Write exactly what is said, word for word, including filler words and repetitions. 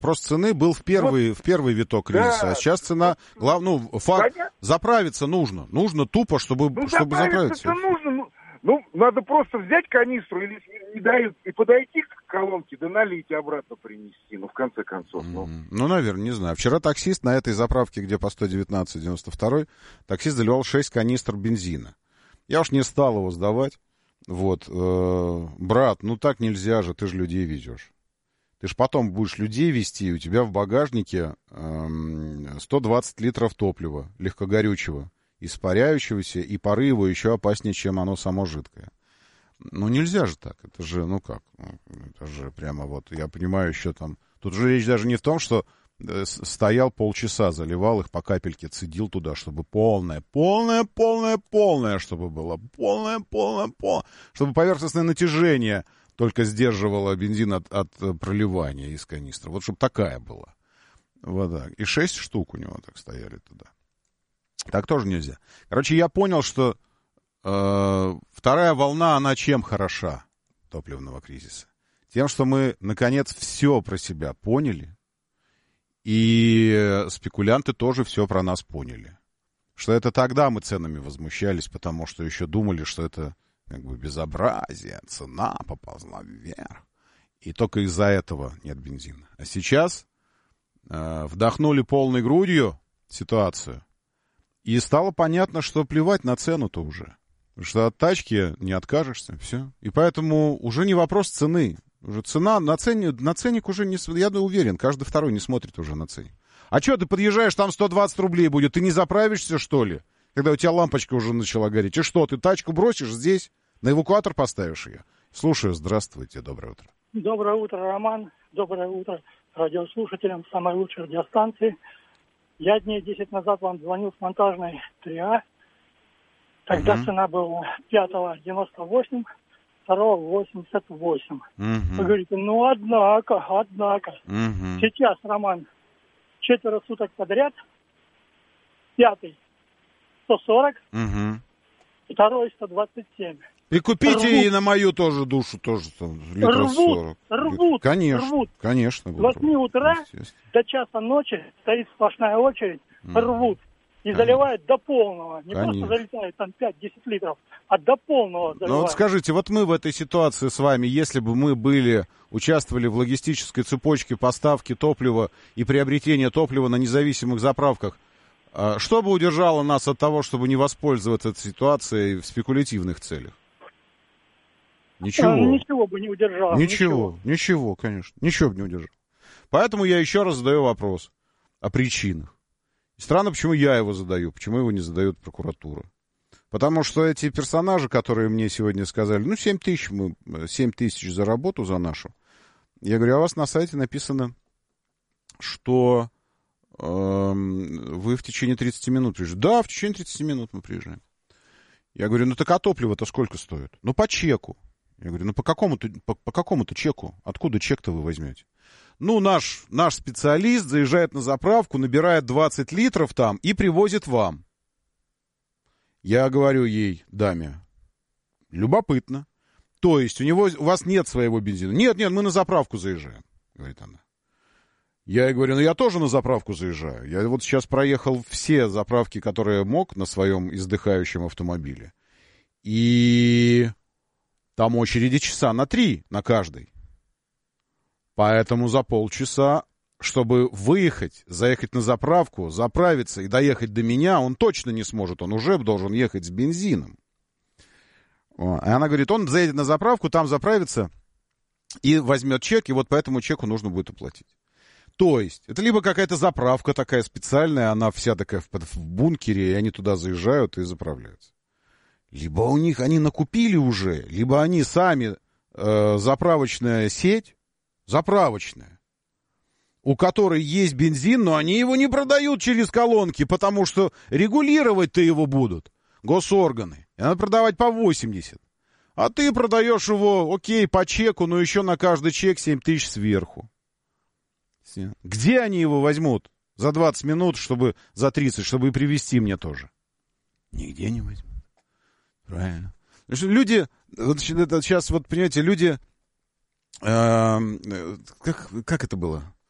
спрос цены был в первый, вот, в первый виток кризиса, да, а сейчас цена, глав, ну, факт, понятно. Заправиться нужно. Нужно тупо, чтобы, ну, чтобы заправиться. Нужно, ну, ну, надо просто взять канистру или не дают, и подойти к колонке, да налить и обратно принести, ну, в конце концов. Ну, mm-hmm. ну наверное, не знаю. Вчера таксист на этой заправке, где по сто девятнадцать девяносто два, таксист заливал шесть канистр бензина. Я уж не стал его сдавать. Вот, э, брат, ну так нельзя же, ты же людей везешь. Ты ж потом будешь людей везти, и у тебя в багажнике э, сто двадцать литров топлива, легкогорючего, испаряющегося, и пары его еще опаснее, чем оно само жидкое. Ну нельзя же так, это же, ну как, это же прямо вот, я понимаю еще там, тут же речь даже не в том, что стоял полчаса, заливал их по капельке, цедил туда, чтобы полное, полное, полное, полное, чтобы было, полное, полное, полное, чтобы поверхностное натяжение только сдерживало бензин от, от проливания из канистры. Вот чтобы такая была вода. И шесть штук у него так стояли туда. Так тоже нельзя. Короче, я понял, что э, вторая волна, она чем хороша топливного кризиса? Тем, что мы, наконец, все про себя поняли, и спекулянты тоже все про нас поняли. Что это тогда мы ценами возмущались, потому что еще думали, что это как бы безобразие, цена поползла вверх. И только из-за этого нет бензина. А сейчас э, вдохнули полной грудью ситуацию, и стало понятно, что плевать на цену-то уже. Потому что от тачки не откажешься, все. И поэтому уже не вопрос цены. Уже цена, на, цене, на ценник уже не... Я уверен, каждый второй не смотрит уже на ценник. А что, ты подъезжаешь, там сто двадцать рублей будет, ты не заправишься, что ли? Когда у тебя лампочка уже начала гореть. И что, ты тачку бросишь здесь, на эвакуатор поставишь ее? Слушаю, здравствуйте, доброе утро. Доброе утро, Роман. Доброе утро радиослушателям самой лучшей радиостанции. Я дней десять назад вам звонил с монтажной три А. Тогда uh-huh. цена была пятого девяносто восемь, второго восемьдесят восемь. Uh-huh. Вы говорите, ну однако, однако. Uh-huh. Сейчас, Роман, четверо суток подряд, пятый сто сорок, uh-huh. второй сто двадцать семь. И купите рвут. И на мою тоже душу тоже там, литров сорок. Рвут, конечно, рвут. Конечно. С восьми утра до часа ночи стоит сплошная очередь, mm. рвут. И конечно. Заливают до полного. Не конечно. Просто залетают там пять-десять литров, а до полного заливают. Ну вот скажите, вот мы в этой ситуации с вами, если бы мы были, участвовали в логистической цепочке поставки топлива и приобретения топлива на независимых заправках, что бы удержало нас от того, чтобы не воспользоваться этой ситуацией в спекулятивных целях? Ничего. А, ничего бы не удержало. Ничего, ничего, ничего, конечно. Ничего бы не удержало. Поэтому я еще раз задаю вопрос о причинах. И странно, почему я его задаю, почему его не задает прокуратура. Потому что эти персонажи, которые мне сегодня сказали, ну, семь тысяч, мы, семь тысяч за работу, за нашу. Я говорю, а у вас на сайте написано, что э, вы в течение тридцати минут приезжаете. Да, в течение тридцати минут мы приезжаем. Я говорю, ну, так а топливо-то сколько стоит? Ну, по чеку. Я говорю, ну по какому-то, по, по какому-то чеку? Откуда чек-то вы возьмете? Ну, наш, наш специалист заезжает на заправку, набирает двадцать литров там и привозит вам. Я говорю ей, даме, любопытно. То есть у него, у вас нет своего бензина? Нет, нет, мы на заправку заезжаем, говорит она. Я ей говорю, ну я тоже на заправку заезжаю. Я вот сейчас проехал все заправки, которые мог на своем издыхающем автомобиле. И... Там очереди часа на три на каждой. Поэтому за полчаса, чтобы выехать, заехать на заправку, заправиться и доехать до меня, он точно не сможет. Он уже должен ехать с бензином. И она говорит, он заедет на заправку, там заправится и возьмет чек, и вот по этому чеку нужно будет оплатить. То есть, это либо какая-то заправка такая специальная, она вся такая в, в бункере, и они туда заезжают и заправляются. Либо у них они накупили уже, либо они сами э, заправочная сеть, заправочная, у которой есть бензин, но они его не продают через колонки, потому что регулировать-то его будут госорганы. И надо продавать по восемьдесят. А ты продаешь его, окей, по чеку, но еще на каждый чек семь тысяч сверху. Где они его возьмут за двадцать минут, чтобы за тридцать, чтобы и привезти мне тоже? Нигде не возьмут. Правильно. Потому что люди, вот это сейчас, вот, понимаете, люди, э, как, как это было?